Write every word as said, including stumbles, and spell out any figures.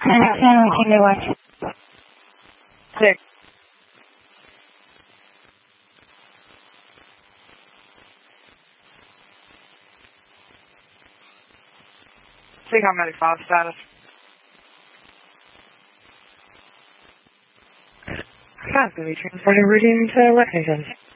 Six. See how many five status. Fast to be transported routine to Lexington.